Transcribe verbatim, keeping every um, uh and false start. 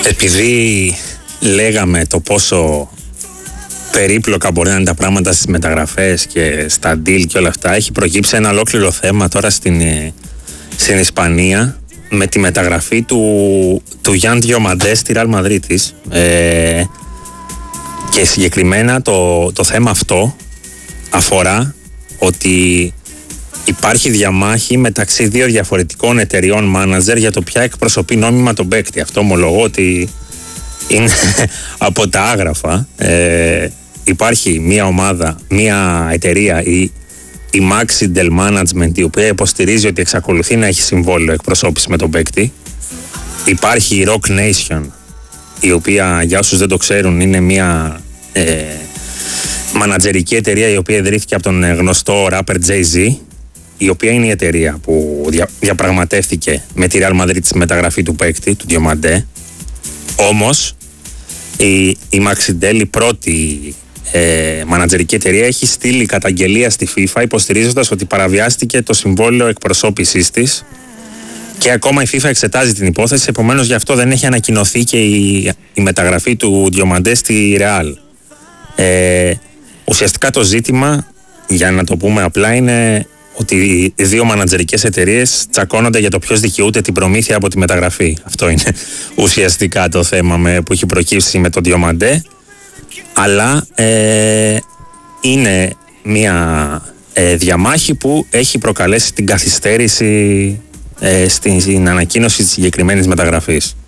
Επειδή λέγαμε το πόσο περίπλοκα μπορεί να είναι τα πράγματα στις μεταγραφές και στα deal και όλα αυτά, έχει προκύψει ένα ολόκληρο θέμα τώρα στην, στην Ισπανία με τη μεταγραφή του, του Γιάν Διομαντέ στη Ρεάλ Μαδρίτης, ε, και συγκεκριμένα το, το θέμα αυτό αφορά ότι υπάρχει διαμάχη μεταξύ δύο διαφορετικών εταιριών μάνατζερ για το ποια εκπροσωπεί νόμιμα τον παίκτη. Αυτό ομολογώ ότι είναι από τα άγραφα. Ε, υπάρχει μια ομάδα, μια εταιρεία, η, η Maxidel Management, η οποία υποστηρίζει ότι εξακολουθεί να έχει συμβόλαιο εκπροσώπηση με τον παίκτη. Υπάρχει η Rock Nation, η οποία, για όσους δεν το ξέρουν, είναι μια ε, μανατζερική εταιρεία η οποία ιδρύθηκε από τον γνωστό rapper Jay-Z, η οποία είναι η εταιρεία που δια, διαπραγματεύτηκε με τη Real Madrid τη μεταγραφή του παίκτη, του Διομαντέ. Όμως η, η Maxidel, η πρώτη ε, μανατζερική εταιρεία, έχει στείλει καταγγελία στη FIFA υποστηρίζοντας ότι παραβιάστηκε το συμβόλαιο εκπροσώπησής της και ακόμα η FIFA εξετάζει την υπόθεση, επομένως γι' αυτό δεν έχει ανακοινωθεί και η, η μεταγραφή του Διομαντέ στη Real. Ε, ουσιαστικά το ζήτημα, για να το πούμε απλά, είναι ότι οι δύο μανατζερικές εταιρείες τσακώνονται για το ποιος δικαιούται την προμήθεια από τη μεταγραφή. Αυτό είναι ουσιαστικά το θέμα με, που έχει προκύψει με τον Διομαντέ. Αλλά ε, είναι μια ε, διαμάχη που έχει προκαλέσει την καθυστέρηση ε, στην, στην ανακοίνωση της συγκεκριμένης μεταγραφής.